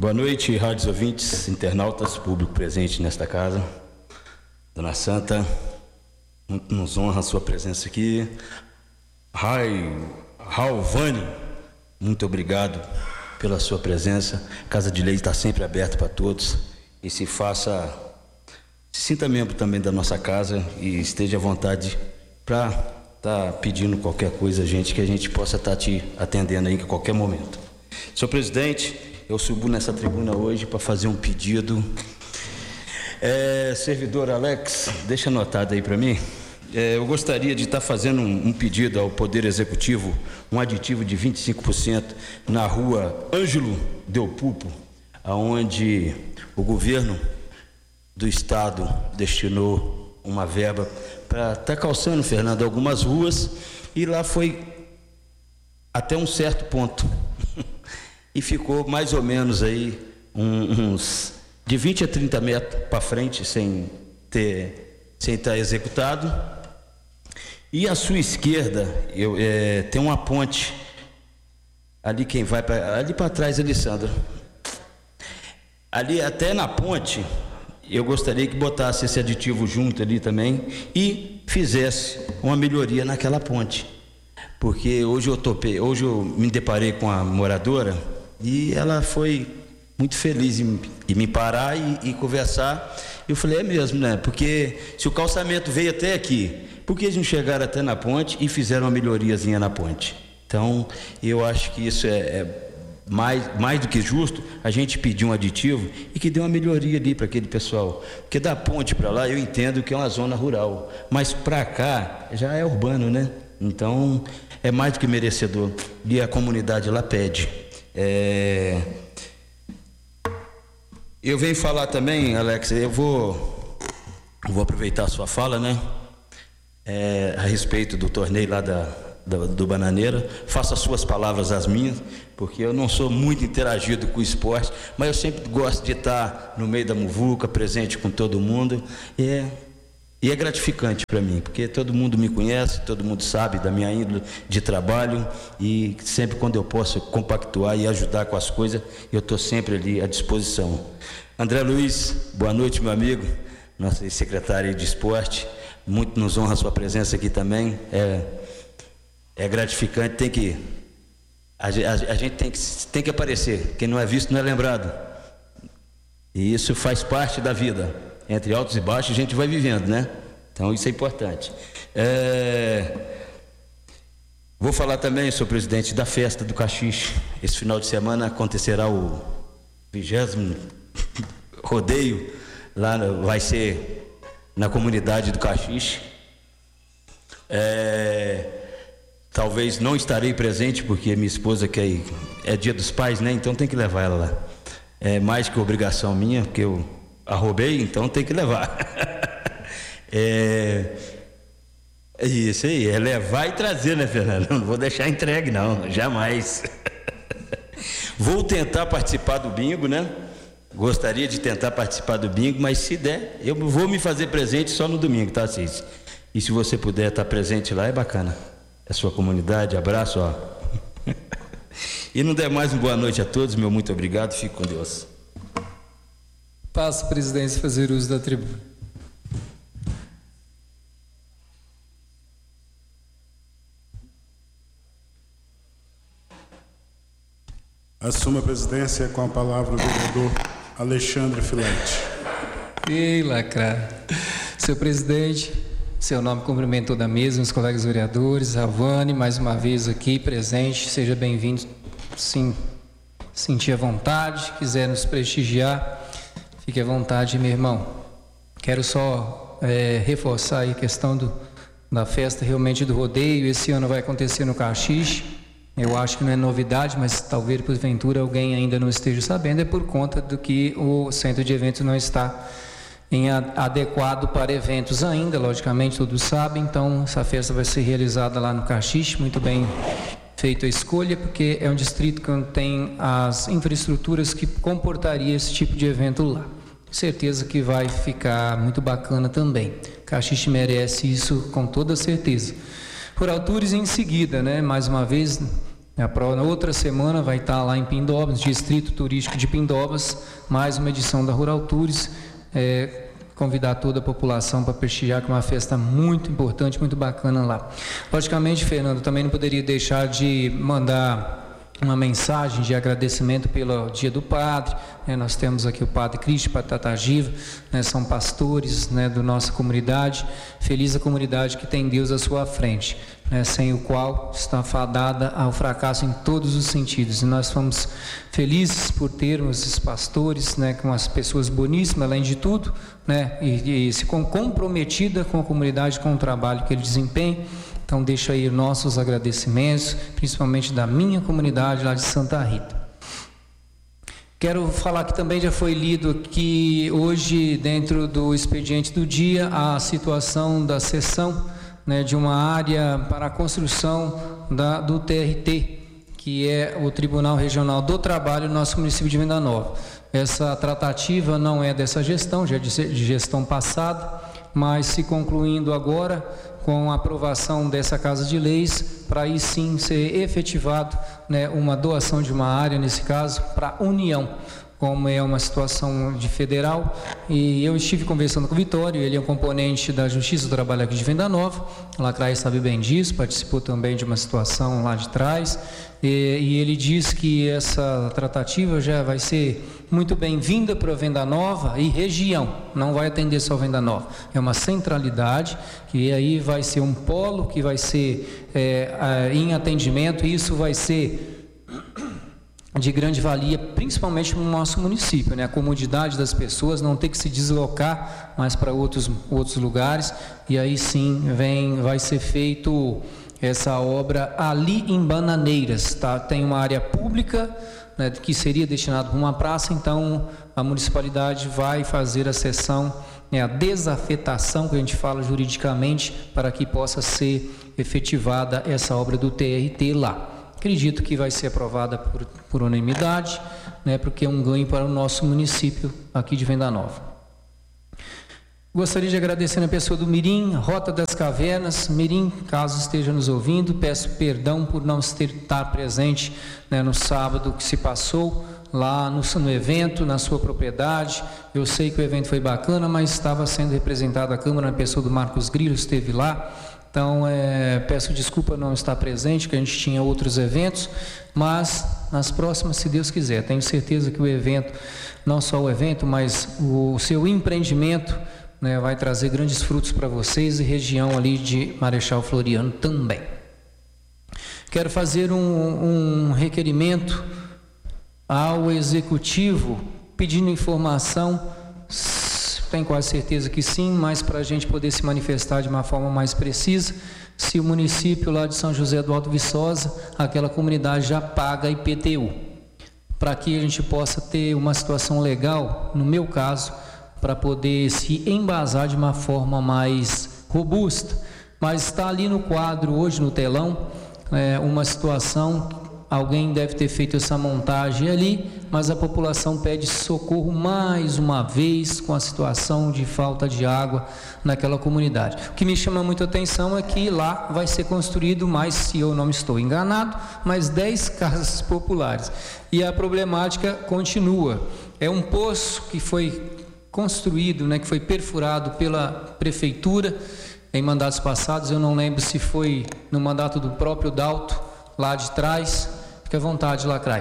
Boa noite, rádios ouvintes, internautas, público presente nesta casa. Dona Santa, muito nos honra a sua presença aqui. Raulvani, muito obrigado pela sua presença. A Casa de Lei está sempre aberta para todos. E se sinta membro também da nossa casa e esteja à vontade para estar pedindo qualquer coisa, gente, que a gente possa estar te atendendo aí a qualquer momento. Senhor presidente, eu subo nessa tribuna hoje para fazer um pedido. Servidor Alex, deixa anotado aí para mim. Eu gostaria de estar fazendo um pedido ao Poder Executivo, um aditivo de 25% na rua Ângelo Del Pupo, aonde o governo do estado destinou uma verba para estar calçando, Fernando, algumas ruas, e lá foi até um certo ponto e ficou mais ou menos aí uns de 20 a 30 metros para frente sem estar executado. E à sua esquerda tem uma ponte ali, quem vai ali para trás, Alessandro, ali até na ponte. Eu gostaria que botasse esse aditivo junto ali também e fizesse uma melhoria naquela ponte, porque hoje eu me deparei com a moradora e ela foi muito feliz em me parar e conversar. Eu falei, é mesmo, né? Porque se o calçamento veio até aqui, por que eles não chegaram até na ponte e fizeram uma melhoriazinha na ponte? Então, eu acho que isso é mais do que justo, a gente pedir um aditivo e que dê uma melhoria ali para aquele pessoal. Porque da ponte para lá eu entendo que é uma zona rural, mas para cá já é urbano, né? Então, é mais do que merecedor. E a comunidade lá pede. Eu venho falar também, Alex, eu vou aproveitar a sua fala, né? A respeito do torneio lá do Bananeira. Faça as suas palavras as minhas, porque eu não sou muito interagido com o esporte, mas eu sempre gosto de estar no meio da muvuca, presente com todo mundo, e é gratificante para mim, porque todo mundo me conhece, todo mundo sabe da minha índole de trabalho, e sempre quando eu posso compactuar e ajudar com as coisas, eu estou sempre ali à disposição. André Luiz, boa noite, meu amigo, nosso secretário de esporte, muito nos honra a sua presença aqui também. É gratificante, a gente tem que aparecer. Quem não é visto não é lembrado. E isso faz parte da vida. Entre altos e baixos a gente vai vivendo, né? Então isso é importante. Vou falar também, senhor presidente, da festa do Caxixe. Esse final de semana acontecerá o 20º rodeio. Lá vai ser na comunidade do Caxixe. Talvez não estarei presente, porque minha esposa é dia dos pais, né? Então tem que levar ela lá. É mais que obrigação minha, porque eu a roubei, então tem que levar. Isso aí, é levar e trazer, né, Fernando? Não vou deixar entregue, não, jamais. Vou tentar participar do bingo, né? Gostaria de tentar participar do bingo, mas se der, eu vou me fazer presente só no domingo, tá, Cis? E se você puder estar presente lá, é bacana. A sua comunidade, abraço, ó. E no demais, uma boa noite a todos, meu muito obrigado, fique com Deus. Passo a presidência fazer uso da tribuna. Assume a presidência com a palavra o vereador Alexandre Filete. Ei, lacrar. Senhor presidente, seu nome cumprimento toda a mesa, meus colegas vereadores, Ravani, mais uma vez aqui presente, seja bem-vindo, sim, sentir à vontade, quiser nos prestigiar, fique à vontade, meu irmão. Quero só reforçar aí a questão da festa realmente do rodeio. Esse ano vai acontecer no Caxixe. Eu acho que não é novidade, mas talvez porventura alguém ainda não esteja sabendo, é por conta do que o centro de eventos não está adequado para eventos ainda, logicamente todos sabem. Então essa festa vai ser realizada lá no Caxixe. Muito bem feita a escolha, porque é um distrito que tem as infraestruturas que comportaria esse tipo de evento lá. Certeza que vai ficar muito bacana também. Caxixe merece isso com toda certeza. Rural Tours em seguida, né? Mais uma vez, Na outra semana vai estar lá em Pindobas, Distrito Turístico de Pindobas, mais uma edição da Rural Tours. Convidar toda a população para prestigiar, que é uma festa muito importante, muito bacana lá. Logicamente, Fernando, também não poderia deixar de mandar uma mensagem de agradecimento pelo Dia do Padre, nós temos aqui o Padre Cristo, Padre Tatagiva, são pastores, da nossa comunidade. Feliz a comunidade que tem Deus à sua frente, sem o qual está fadada ao fracasso em todos os sentidos. E nós fomos felizes por termos esses pastores, com as pessoas boníssimas, além de tudo, e se comprometida com a comunidade, com o trabalho que ele desempenha. Então, deixo aí nossos agradecimentos, principalmente da minha comunidade lá de Santa Rita. Quero falar que também já foi lido aqui hoje, dentro do expediente do dia, a situação da cessão, de uma área para a construção do TRT, que é o Tribunal Regional do Trabalho no nosso município de Venda Nova. Essa tratativa não é dessa gestão, já é de gestão passada, mas se concluindo agora com a aprovação dessa Casa de Leis, para aí sim ser efetivado uma doação de uma área, nesse caso, para a União, como é uma situação de federal. E eu estive conversando com o Vitório, ele é um componente da Justiça do Trabalho aqui de Venda Nova, o Lacraia sabe bem disso, participou também de uma situação lá de trás, e ele diz que essa tratativa já vai ser muito bem-vinda para a Venda Nova e região, não vai atender só a Venda Nova, é uma centralidade, que aí vai ser um polo que vai ser em atendimento, e isso vai ser de grande valia, principalmente no nosso município, a comodidade das pessoas, não ter que se deslocar mais para outros lugares, e aí sim vai ser feito essa obra ali em Bananeiras, tá? Tem uma área pública, que seria destinada para uma praça, então a municipalidade vai fazer a cessão, a desafetação, que a gente fala juridicamente, para que possa ser efetivada essa obra do TRT lá. Acredito que vai ser aprovada por unanimidade, porque é um ganho para o nosso município aqui de Venda Nova. Gostaria de agradecer a pessoa do Mirim, Rota das Cavernas. Mirim, caso esteja nos ouvindo, peço perdão por não estar presente no sábado que se passou lá no evento, na sua propriedade. Eu sei que o evento foi bacana, mas estava sendo representada a Câmara, a pessoa do Marcos Grilo esteve lá. Então, peço desculpa não estar presente, que a gente tinha outros eventos, mas nas próximas, se Deus quiser, tenho certeza que o evento, não só o evento, mas o seu empreendimento, vai trazer grandes frutos para vocês, e região ali de Marechal Floriano também. Quero fazer um requerimento ao Executivo, pedindo informação. Tenho quase certeza que sim, mas para a gente poder se manifestar de uma forma mais precisa, se o município lá de São José do Alto Viçosa, aquela comunidade já paga IPTU, para que a gente possa ter uma situação legal, no meu caso, para poder se embasar de uma forma mais robusta. Mas está ali no quadro hoje, no telão, uma situação, alguém deve ter feito essa montagem ali, mas a população pede socorro mais uma vez com a situação de falta de água naquela comunidade. O que me chama muita atenção é que lá vai ser construído mais, se eu não estou enganado, mais 10 casas populares. E a problemática continua. É um poço que foi construído, que foi perfurado pela prefeitura em mandatos passados. Eu não lembro se foi no mandato do próprio Dalto, lá de trás. Fique à vontade, Lacraia.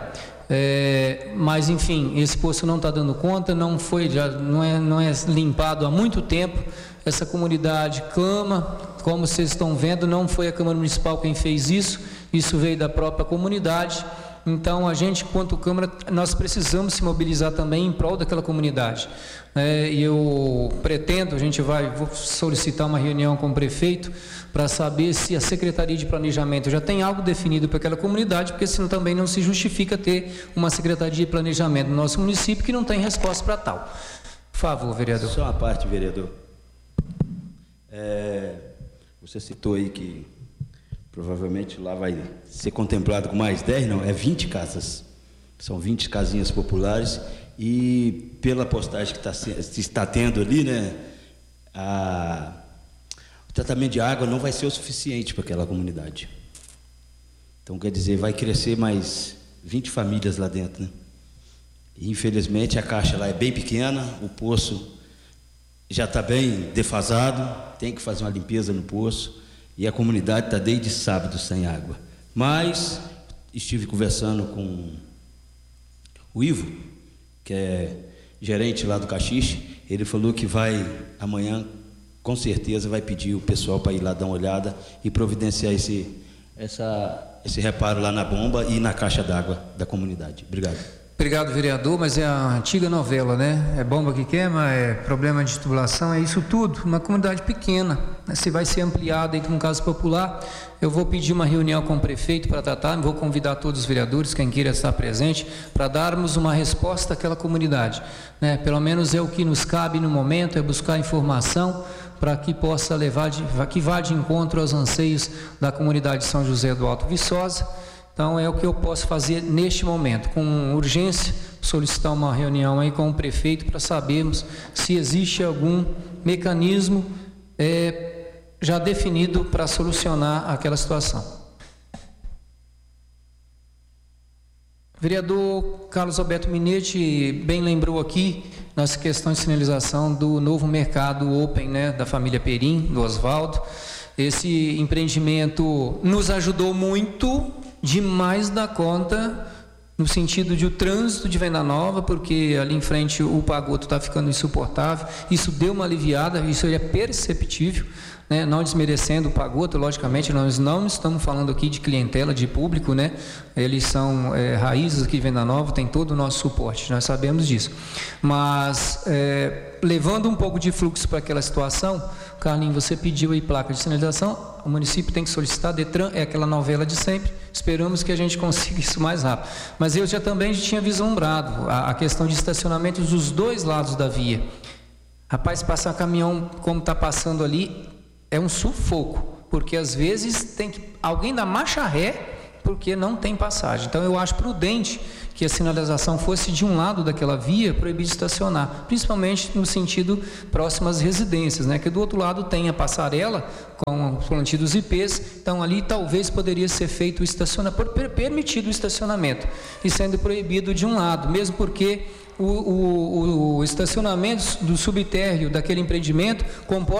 Mas enfim, esse poço não está dando conta, não é limpado há muito tempo. Essa comunidade clama, como vocês estão vendo, não foi a Câmara Municipal quem fez isso veio da própria comunidade. Então, a gente, quanto Câmara, nós precisamos se mobilizar também em prol daquela comunidade. E eu pretendo, vou solicitar uma reunião com o prefeito para saber se a Secretaria de Planejamento já tem algo definido para aquela comunidade, porque senão também não se justifica ter uma Secretaria de Planejamento no nosso município que não tem resposta para tal. Por favor, vereador. Só uma parte, vereador. Você citou aí que provavelmente lá vai ser contemplado com mais 10, não, 20 casas. São 20 casinhas populares, e pela postagem que está tendo ali, o tratamento de água não vai ser o suficiente para aquela comunidade. Então, quer dizer, vai crescer mais 20 famílias lá dentro, né? E, infelizmente, a caixa lá é bem pequena, o poço já está bem defasado, tem que fazer uma limpeza no poço, e a comunidade está desde sábado sem água. Mas estive conversando com o Ivo, que é gerente lá do Caxixe. Ele falou que vai, amanhã, com certeza, vai pedir o pessoal para ir lá dar uma olhada e providenciar esse reparo lá na bomba e na caixa d'água da comunidade. Obrigado. Obrigado, vereador, mas é a antiga novela, né? É bomba que queima, é problema de tubulação, é isso tudo. Uma comunidade pequena, né? Se vai ser ampliada entre um caso popular, eu vou pedir uma reunião com o prefeito para tratar, vou convidar todos os vereadores, quem queira estar presente, para darmos uma resposta àquela comunidade, né? Pelo menos é o que nos cabe no momento, é buscar informação para que possa levar, que vá de encontro aos anseios da comunidade de São José do Alto Viçosa. Então é o que eu posso fazer neste momento, com urgência, solicitar uma reunião aí com o prefeito para sabermos se existe algum mecanismo já definido para solucionar aquela situação. Vereador Carlos Alberto Minetti bem lembrou aqui nessa questão de sinalização do novo mercado Open, né, da família Perim, do Oswaldo. Esse empreendimento nos ajudou muito, demais da conta, no sentido de o trânsito de Venda Nova, porque ali em frente o Pagoto está ficando insuportável. Isso deu uma aliviada, isso é perceptível, né? Não desmerecendo o Pagoto, logicamente, nós não estamos falando aqui de clientela, de público, né? Eles são raízes aqui de Venda Nova, tem todo o nosso suporte, nós sabemos disso. Mas, levando um pouco de fluxo para aquela situação, Carlinhos, você pediu aí placa de sinalização, o município tem que solicitar, Detran é aquela novela de sempre, esperamos que a gente consiga isso mais rápido. Mas eu também tinha vislumbrado a questão de estacionamento dos dois lados da via. Rapaz, passar caminhão como está passando ali é um sufoco, porque às vezes alguém dá marcha ré porque não tem passagem. Então eu acho prudente que a sinalização fosse de um lado daquela via proibido de estacionar, principalmente no sentido próximo às residências, né? Que do outro lado tem a passarela com os plantios IPs, então ali talvez poderia ser feito o estacionamento, permitido o estacionamento, e sendo proibido de um lado, mesmo porque o estacionamento do subtérreo daquele empreendimento comporta